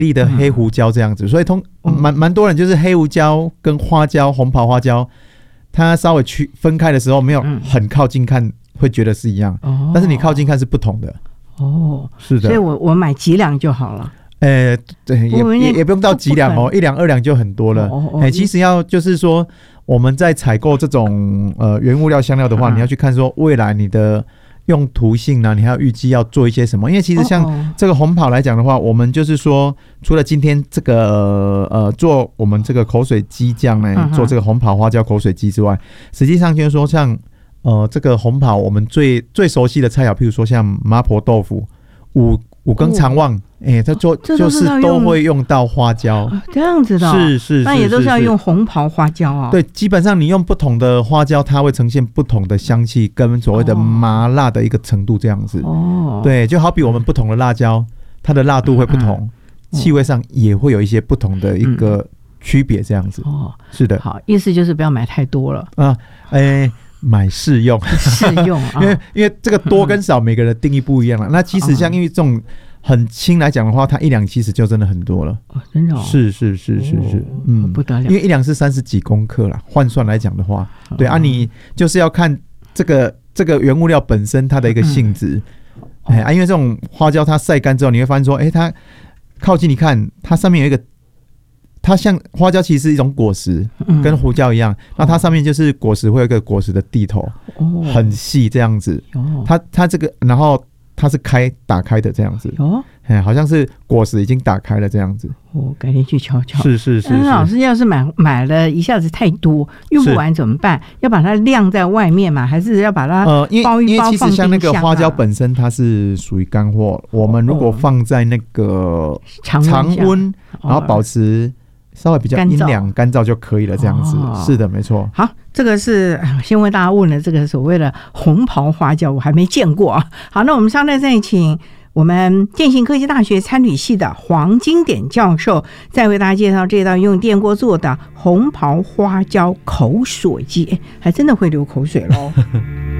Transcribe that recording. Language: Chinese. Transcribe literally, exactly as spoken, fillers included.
粒的黑胡椒这样子，嗯、所以通蛮蛮多人就是黑胡椒跟花椒红袍花椒，它稍微区分开的时候没有很靠近看，会觉得是一样，嗯、但是你靠近看是不同的。哦，是的， 所以我我买几两就好了。 呃，对，也也也不用到几两哦，一两二两就很多了。哦哦、其实要就是说，我们在采购这种呃原物料香料的话，嗯、你要去看说未来你的用途性呢，你还要预计要做一些什么？因为其实像这个红袍来讲的话，我们就是说，除了今天这个呃做我们这个口水鸡酱呢，嗯、做这个红袍花椒口水鸡之外，实际上就是说像呃这个红袍我们最最熟悉的菜肴，譬如说像麻婆豆腐、五五更肠旺。哦哎、欸，它做、哦、就是都会用到花椒， 哦、这样子的、哦， 是 是, 是， 那也都是要用红袍花椒啊、哦。 对，基本上你用不同的花椒，它会呈现不同的香气跟所谓的麻辣的一个程度，这样子。哦，对，就好比我们不同的辣椒，它的辣度会不同，嗯、气味上也会有一些不同的一个区别，这样子。哦，是的。 好，意思就是不要买太多了啊，哎、欸。买适用， 适用， 因为因为这个多跟少每个人的定义不一样了。嗯、那其实像因为这种很轻来讲的话，它一两其实就真的很多了。 哦，真的、哦。 是是是是是，哦、嗯， 不得了。 因为一两是三十几公克啦，换算来讲的话，哦、对啊，你就是要看这个这个原物料本身它的一个性质。哎、嗯、啊，因为这种花椒它晒干之后，你会发现说，哎、欸，它靠近你看，它上面有一个。它像花椒其实是一种果实，嗯、跟胡椒一样，那它上面就是果实会有一个果实的蒂头，哦、很细这样子。哦、它它这个，然后它是开打开的这样子，哦，好像是果实已经打开了这样子。 我改天去瞧瞧。 是是 是, 是。 老师要是买买了一下子太多，用不完怎么办？要把它晾在外面吗？还是要把它包一包放冰箱、啊？ 因为其实像那个花椒本身它是属于干货，我们如果放在那个常温，然后保持。稍微比较阴凉干燥就可以了，这样子、哦、是的，没错。 好，这个是先为大家问了这个所谓的红袍花椒，我还没见过。好，那我们稍待再请我们电信科技大学餐旅系的黄金典教授，再为大家介绍这道用电锅做的红袍花椒口水鸡，还真的会流口水咯。